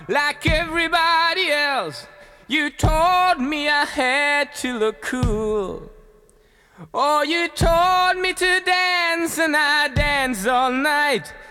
like everybody else. You told me I had to look cool. Oh, you told me to dance and I danced all night.